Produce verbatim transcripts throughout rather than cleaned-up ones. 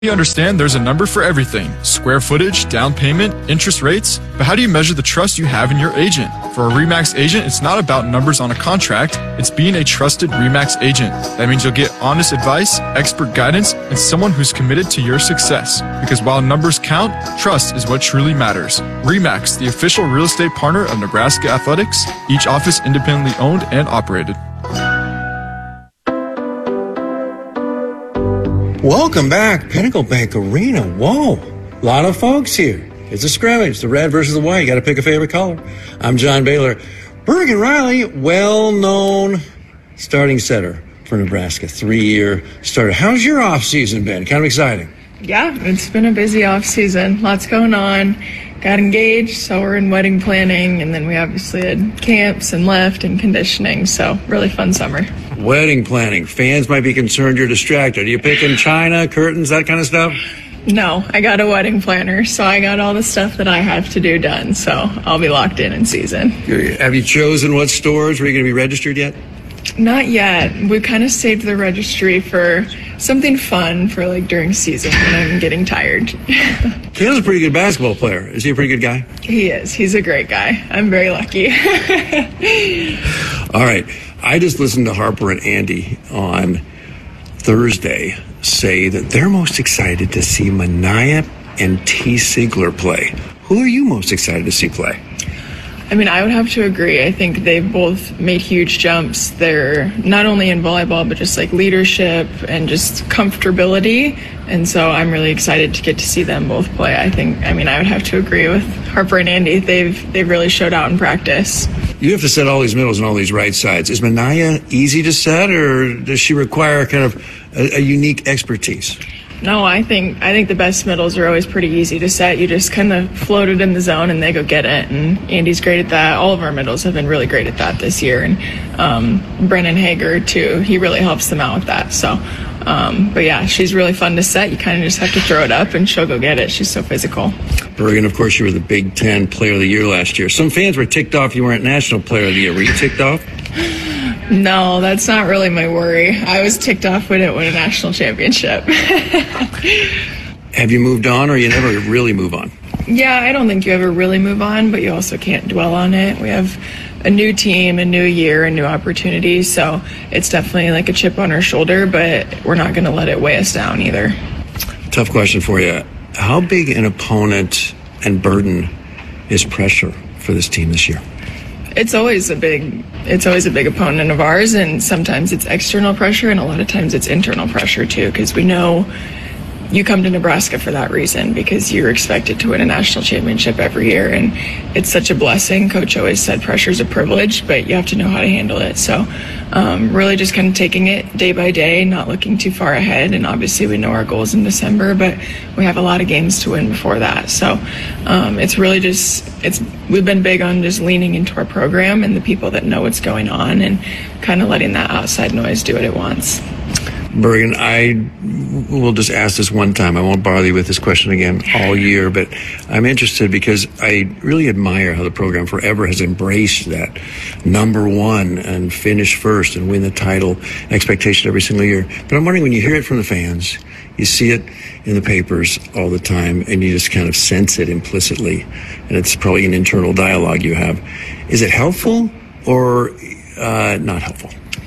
You understand there's a number for everything. Square footage, down payment, interest rates. But how do you measure the trust you have in your agent? For a RE/MAX agent, it's not about numbers on a contract. It's being a trusted RE/MAX agent. That means you'll get honest advice, expert guidance, and someone who's committed to your success. Because while numbers count, trust is what truly matters. RE/MAX, the official real estate partner of Nebraska Athletics. Each office independently owned and operated. Welcome back, Pinnacle Bank Arena. Whoa, a lot of folks here. It's a scrimmage, the red versus the white. You got to pick a favorite color. I'm John Baylor. Bergen Riley, well-known starting setter for Nebraska, three-year starter. How's your off-season been? Kind of exciting. Yeah, it's been a busy off-season. Lots going on. Got engaged, so we're in wedding planning, and then we obviously had camps and lift and conditioning, so really fun summer. Wedding planning. Fans might be concerned you're distracted. Are you picking china, curtains, that kind of stuff? No, I got a wedding planner, so I got all the stuff that I have to do done, so I'll be locked in in season. Have you chosen what stores? Were you going to be registered yet? Not yet. We kind of saved the registry for something fun for like during season when I'm getting tired. Caleb's a pretty good basketball player. Is he a pretty good guy? He is. He's a great guy. I'm very lucky. All right. I just listened to Harper and Andy on Thursday say that they're most excited to see Minaya and T. Sigler play. Who are you most excited to see play? I mean, I would have to agree. I think they've both made huge jumps. They're not only in volleyball, but just like leadership and just comfortability. And so I'm really excited to get to see them both play. I think, I mean, I would have to agree with Harper and Andy. They've they've really showed out in practice. You have to set all these middles and all these right sides. Is Minaya easy to set, or does she require kind of a, a unique expertise? No, I think I think the best middles are always pretty easy to set. You just kind of float it in the zone and they go get it. And Andy's great at that. All of our middles have been really great at that this year. And um, Brennan Hager, too, he really helps them out with that. So, um, but yeah, she's really fun to set. You kind of just have to throw it up and she'll go get it. She's so physical. Bergen, of course, you were the Big Ten Player of the Year last year. Some fans were ticked off you weren't National Player of the Year. Were you ticked off? No, that's not really my worry. I was ticked off we didn't win a national championship. Have you moved on, or you never really move on? Yeah, I don't think you ever really move on, but you also can't dwell on it. We have a new team, a new year, and new opportunities, so it's definitely like a chip on our shoulder, but we're not going to let it weigh us down either. Tough question for you. How big an opponent and burden is pressure for this team this year? It's always a big it's always a big opponent of ours, and sometimes it's external pressure and a lot of times it's internal pressure too, because we know you come to Nebraska for that reason, because you're expected to win a national championship every year, and it's such a blessing. Coach always said pressure's a privilege, but you have to know how to handle it. So um, really just kind of taking it day by day, not looking too far ahead, and obviously we know our goals in December, but we have a lot of games to win before that. So um, it's really just it's we've been big on just leaning into our program and the people that know what's going on and kind of letting that outside noise do what it wants. Bergen, I will just ask this one time. I won't bother you with this question again all year, but I'm interested because I really admire how the program forever has embraced that number one and finish first and win the title expectation every single year. But I'm wondering, when you hear it from the fans, you see it in the papers all the time, and you just kind of sense it implicitly, and it's probably an internal dialogue you have. Is it helpful or uh, not helpful?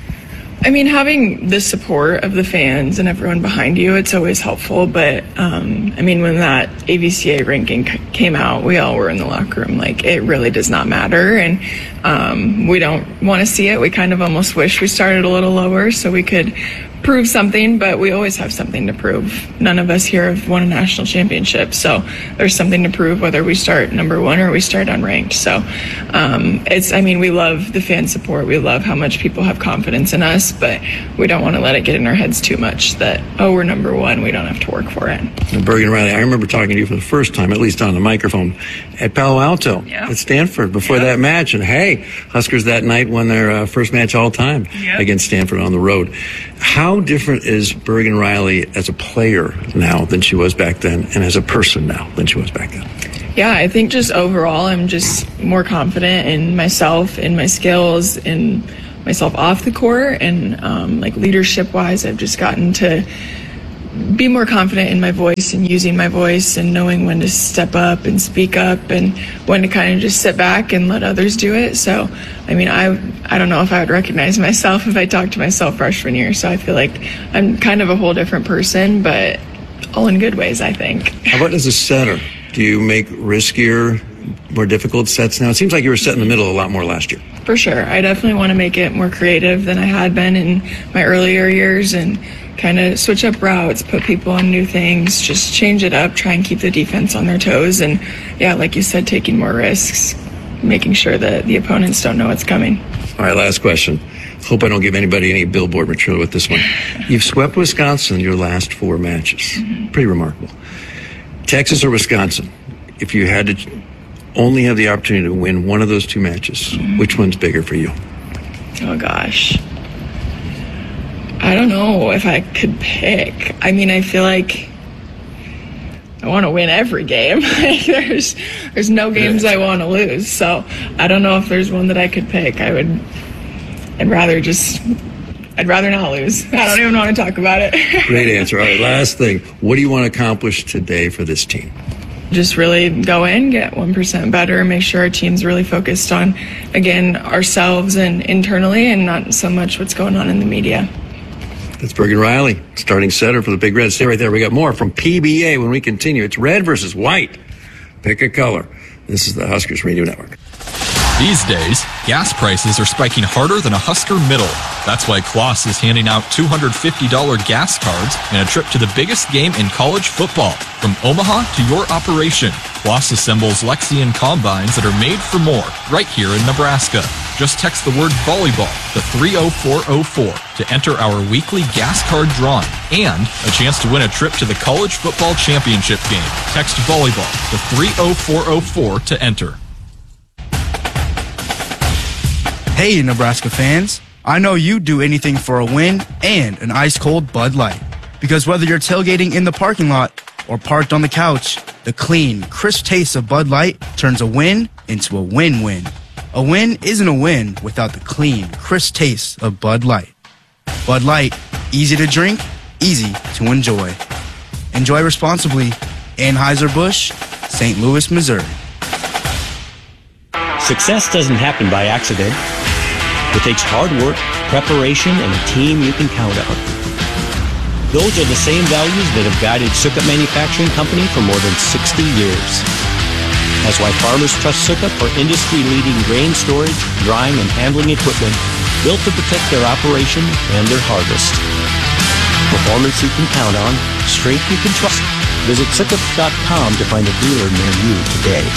I mean, having the support of the fans and everyone behind you, it's always helpful. But, um, I mean, when that A V C A ranking c- came out, we all were in the locker room like, it really does not matter. And um, we don't want to see it. We kind of almost wish we started a little lower so we could prove something, but we always have something to prove. None of us here have won a national championship, so there's something to prove whether we start number one or we start unranked. So um, it's, I mean, we love the fan support. We love how much people have confidence in us, but we don't want to let it get in our heads too much that, oh, we're number one, we don't have to work for it. And Bergen Riley, I remember talking to you for the first time, at least on the microphone, at Palo Alto, yeah. at Stanford, before yeah. that match. And hey, Huskers that night won their uh, first match all time yeah. against Stanford on the road. How different is Bergen Riley as a player now than she was back then, and as a person now than she was back then? Yeah, I think just overall I'm just more confident in myself, in my skills, in myself off the court, and um, like leadership-wise, I've just gotten to be more confident in my voice and using my voice and knowing when to step up and speak up and when to kind of just sit back and let others do it. So, I mean, I I don't know if I would recognize myself if I talked to myself freshman year. So I feel like I'm kind of a whole different person, but all in good ways, I think. How about as a setter? Do you make riskier, more difficult sets now? It seems like you were set in the middle a lot more last year. For sure. I definitely want to make it more creative than I had been in my earlier years and kind of switch up routes, put people on new things, just change it up, try and keep the defense on their toes. And yeah, like you said, taking more risks, making sure that the opponents don't know what's coming. All right, last question. Hope I don't give anybody any billboard material with this one. You've swept Wisconsin in your last four matches. Mm-hmm. Pretty remarkable. Texas or Wisconsin, if you had to only have the opportunity to win one of those two matches, mm-hmm. which one's bigger for you? Oh, gosh. I don't know if I could pick. I mean, I feel like I want to win every game. there's there's no games I want to lose. So I don't know if there's one that I could pick. I would, I'd rather just, I'd rather not lose. I don't even want to talk about it. Great answer. All right, last thing. What do you want to accomplish today for this team? Just really go in, get one percent better, make sure our team's really focused on, again, ourselves and internally and not so much what's going on in the media. That's Bergen Riley, starting setter for the Big Red. Stay right there. We got more from P B A when we continue. It's red versus white. Pick a color. This is the Huskers Radio Network. These days, gas prices are spiking harder than a Husker middle. That's why Kloss is handing out two hundred fifty dollars gas cards and a trip to the biggest game in college football. From Omaha to your operation, Kloss assembles Lexion combines that are made for more right here in Nebraska. Just text the word volleyball to three oh four oh four to enter our weekly gas card drawing and a chance to win a trip to the college football championship game. Text volleyball to three oh four oh four to enter. Hey, Nebraska fans. I know you'd do anything for a win and an ice-cold Bud Light. Because whether you're tailgating in the parking lot or parked on the couch, the clean, crisp taste of Bud Light turns a win into a win-win. A win isn't a win without the clean, crisp taste of Bud Light. Bud Light, easy to drink, easy to enjoy. Enjoy responsibly. Anheuser-Busch, Saint Louis, Missouri. Success doesn't happen by accident. It takes hard work, preparation, and a team you can count on. Those are the same values that have guided Sukkot Manufacturing Company for more than sixty years. That's why farmers trust Sukkot for industry-leading grain storage, drying, and handling equipment built to protect their operation and their harvest. Performance you can count on, strength you can trust. Visit Sukkot dot com to find a dealer near you today.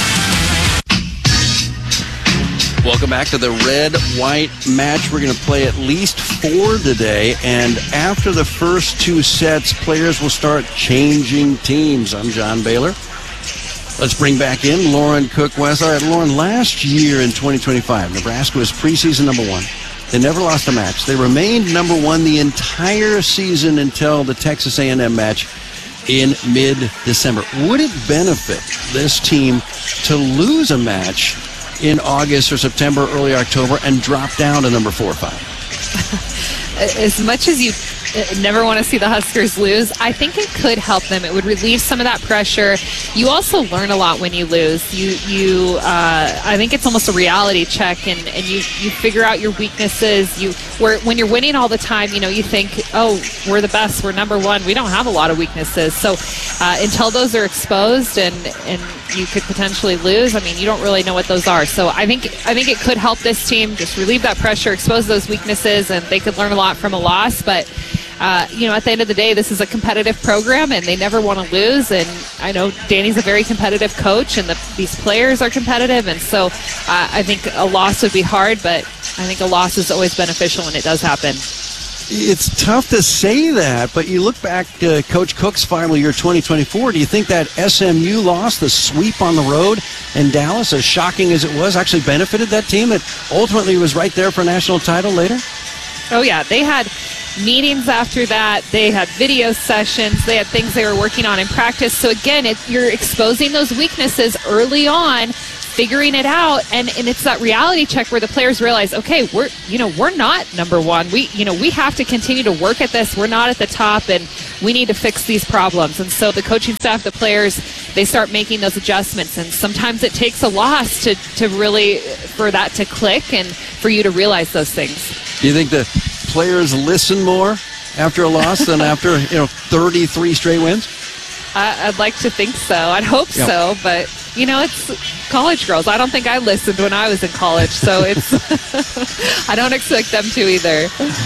Welcome back to the red-white match. We're going to play at least four today, and after the first two sets, players will start changing teams. I'm John Baylor. Let's bring back in Lauren Cook-West. All right, Lauren, last year in twenty twenty-five, Nebraska was preseason number one. They never lost a match. They remained number one the entire season until the Texas A and M match in mid-December. Would it benefit this team to lose a match in August or September, early October, and drop down to number four or five? As much as you never want to see the Huskers lose, I think it could help them. It would relieve some of that pressure. You also learn a lot when you lose. You, you, uh, I think it's almost a reality check, and, and you, you figure out your weaknesses. You, where when you're winning all the time, you know, you think, oh, we're the best, we're number one. We don't have a lot of weaknesses. So uh, until those are exposed and and you could potentially lose, I mean, you don't really know what those are. So I think I think it could help this team just relieve that pressure, expose those weaknesses, and they could learn a lot from a loss. But Uh, you know, at the end of the day, this is a competitive program, and they never want to lose. And I know Danny's a very competitive coach, and the, these players are competitive. And so uh, I think a loss would be hard, but I think a loss is always beneficial when it does happen. It's tough to say that, but you look back to Coach Cook's final year twenty twenty-four. Do you think that S M U loss, the sweep on the road in Dallas, as shocking as it was, actually benefited that team that ultimately was right there for a national title later? Oh, yeah. They had meetings after that. They had video sessions. They had things they were working on in practice. So again, it, you're exposing those weaknesses early on, figuring it out, and, and it's that reality check where the players realize, okay, we're you know we're not number one. We you know we have to continue to work at this. We're not at the top, and we need to fix these problems. And so the coaching staff, the players, they start making those adjustments. And sometimes it takes a loss to to really for that to click and for you to realize those things. Do you think the players listen more after a loss than after you know thirty-three straight wins? I, I'd like to think so. I'd hope Yep. so, but. You know, it's college girls. I don't think I listened when I was in college, so it's I don't expect them to either.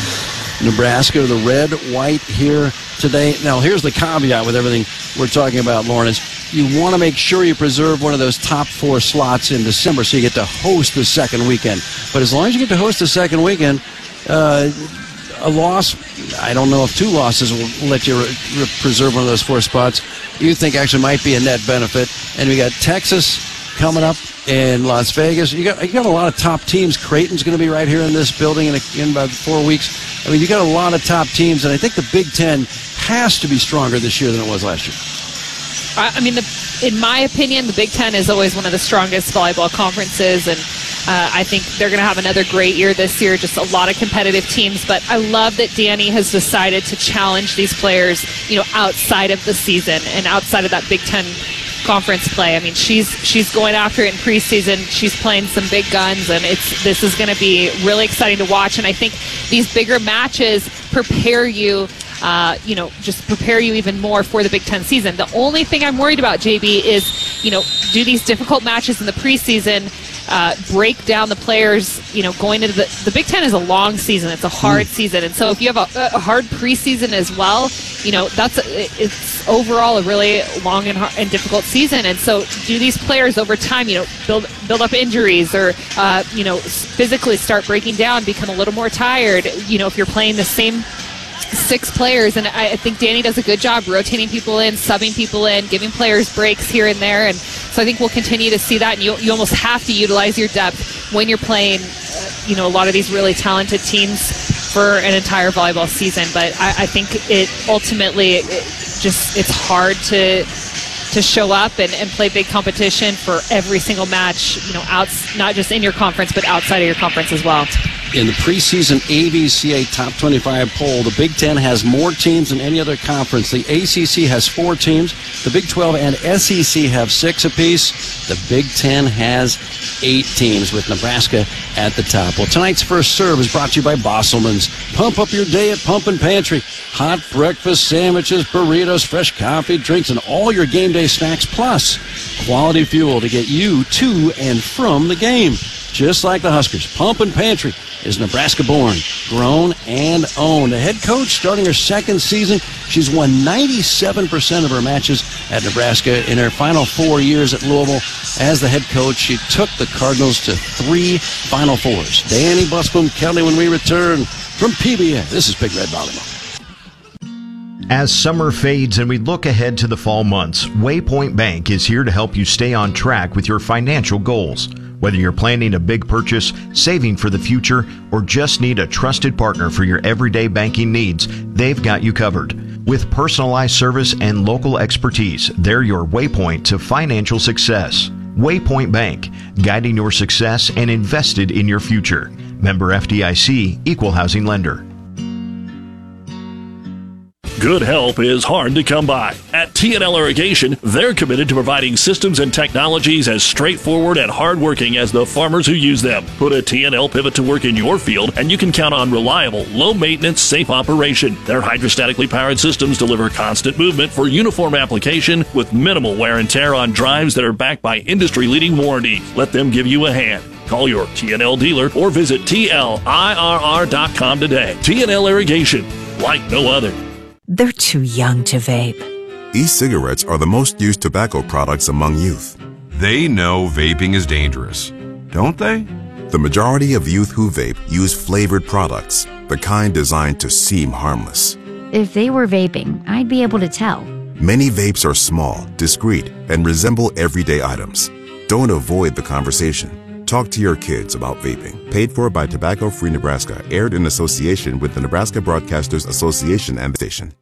Nebraska, the red, white here today. Now, here's the caveat with everything we're talking about, Lauren, is you want to make sure you preserve one of those top four slots in December so you get to host the second weekend. But as long as you get to host the second weekend, uh, a loss, I don't know if two losses will let you re- re- preserve one of those four spots. You think actually might be a net benefit. And we got Texas coming up in Las Vegas. You got you got a lot of top teams. Creighton's going to be right here in this building in, a, in about four weeks. I mean, you got a lot of top teams, and I think the Big Ten has to be stronger this year than it was last year. I mean, the, in my opinion, the Big Ten is always one of the strongest volleyball conferences, and uh, I think they're going to have another great year this year, just a lot of competitive teams. But I love that Danny has decided to challenge these players, you know, outside of the season and outside of that Big Ten conference play. I mean, she's she's going after it in preseason. She's playing some big guns, and it's this is going to be really exciting to watch. And I think these bigger matches prepare you Uh, you know, just prepare you even more for the Big Ten season. The only thing I'm worried about, J B, is, you know, do these difficult matches in the preseason uh, break down the players, you know, going into the, the Big Ten is a long season. It's a hard mm. season. And so if you have a, a hard preseason as well, you know, that's, a, it's overall a really long and, hard and difficult season. And so do these players over time, you know, build, build up injuries or, uh, you know, physically start breaking down, become a little more tired, you know, if you're playing the same six players, and I, I think Danny does a good job rotating people in, subbing people in, giving players breaks here and there, and so I think we'll continue to see that, and you, you almost have to utilize your depth when you're playing, uh, you know, a lot of these really talented teams for an entire volleyball season, but I, I think it ultimately, it just, it's hard to to show up and, and play big competition for every single match, you know, out, not just in your conference, but outside of your conference as well. In the preseason A V C A Top twenty-five poll, the Big Ten has more teams than any other conference. The A C C has four teams. The Big twelve and S E C have six apiece. The Big Ten has eight teams, with Nebraska at the top. Well, tonight's First Serve is brought to you by Bosselman's. Pump up your day at Pumpin' Pantry. Hot breakfast, sandwiches, burritos, fresh coffee, drinks, and all your game day snacks, plus quality fuel to get you to and from the game. Just like the Huskers, Pumpin' Pantry is Nebraska-born, grown, and owned. A head coach starting her second season. She's won ninety-seven percent of her matches at Nebraska. In her final four years at Louisville as the head coach, she took the Cardinals to three Final Fours. Danny Busboom Kelly when we return from P B A. This is Big Red Volleyball. As summer fades and we look ahead to the fall months, Waypoint Bank is here to help you stay on track with your financial goals. Whether you're planning a big purchase, saving for the future, or just need a trusted partner for your everyday banking needs, they've got you covered. With personalized service and local expertise, they're your waypoint to financial success. Waypoint Bank, guiding your success and invested in your future. Member F D I C, Equal Housing Lender. Good help is hard to come by. At T and L Irrigation, they're committed to providing systems and technologies as straightforward and hardworking as the farmers who use them. Put a T and L pivot to work in your field, and you can count on reliable, low-maintenance, safe operation. Their hydrostatically powered systems deliver constant movement for uniform application with minimal wear and tear on drives that are backed by industry-leading warranty. Let them give you a hand. Call your T and L dealer or visit T L I R R dot com today. T and L Irrigation, like no other. They're too young to vape. E-cigarettes are the most used tobacco products among youth. They know vaping is dangerous, don't they? The majority of youth who vape use flavored products, the kind designed to seem harmless. If they were vaping, I'd be able to tell. Many vapes are small, discreet, and resemble everyday items. Don't avoid the conversation. Talk to your kids about vaping. Paid for by Tobacco Free Nebraska. Aired in association with the Nebraska Broadcasters Association and the station.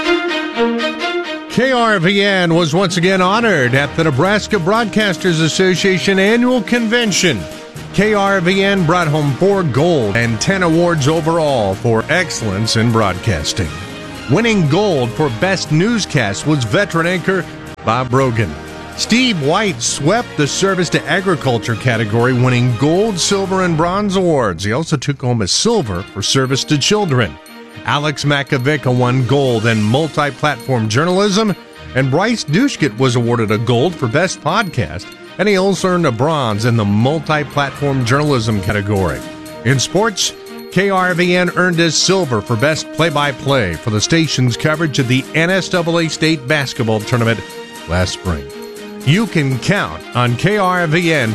K R V N was once again honored at the Nebraska Broadcasters Association Annual Convention. K R V N brought home four gold and ten awards overall for excellence in broadcasting. Winning gold for Best Newscast was veteran anchor Bob Brogan. Steve White swept the Service to Agriculture category, winning gold, silver, and bronze awards. He also took home a silver for Service to Children. Alex Makovica won gold in multi-platform journalism, and Bryce Dushkett was awarded a gold for Best Podcast, and he also earned a bronze in the multi-platform journalism category. In sports, K R V N earned a silver for Best Play-by-Play for the station's coverage of the N S double A State Basketball Tournament last spring. You can count on K R V N